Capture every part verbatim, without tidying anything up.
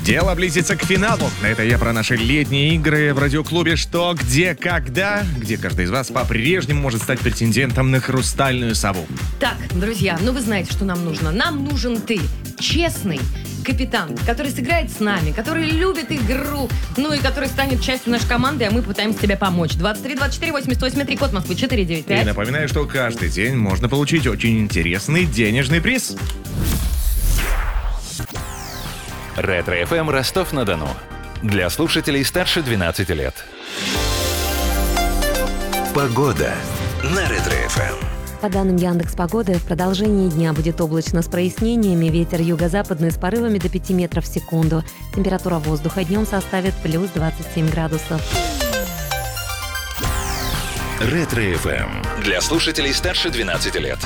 Дело близится к финалу. Это я про наши летние игры в радиоклубе «Что, где, когда», где каждый из вас по-прежнему может стать претендентом на хрустальную сову. Так, друзья, ну вы знаете, что нам нужно. Нам нужен ты, честный капитан, который сыграет с нами, который любит игру, ну и который станет частью нашей команды, а мы пытаемся тебе помочь. двадцать три двадцать четыре восемьдесят восемь три, код Москвы четыре девять пять. И напоминаю, что каждый день можно получить очень интересный денежный приз. Ретро-эф эм Ростов-на-Дону. Для слушателей старше двенадцати лет. Погода на Ретро-эф эм. По данным Яндекс.Погоды, в продолжении дня будет облачно с прояснениями, ветер юго-западный с порывами до пяти метров в секунду. Температура воздуха днем составит плюс двадцать семь градусов. Ретро-эф эм. Для слушателей старше двенадцати лет.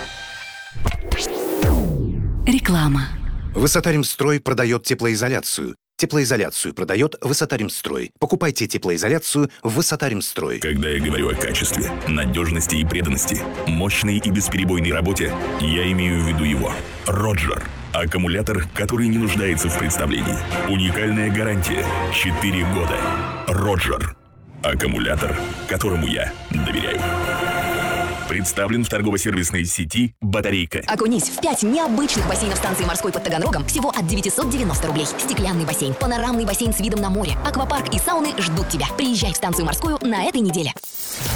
Реклама. Высотаримстрой продает теплоизоляцию. Теплоизоляцию продает Высотаримстрой. Покупайте теплоизоляцию в Высотаримстрой. Когда я говорю о качестве, надежности и преданности, мощной и бесперебойной работе, я имею в виду его. Роджер. Аккумулятор, который не нуждается в представлении. Уникальная гарантия. четыре года. Роджер. Аккумулятор, которому я доверяю. Представлен в торгово-сервисной сети «Батарейка». Окунись в пять необычных бассейнов станции морской под Таганрогом всего от девятьсот девяносто рублей. Стеклянный бассейн, панорамный бассейн с видом на море, аквапарк и сауны ждут тебя. Приезжай в станцию морскую на этой неделе.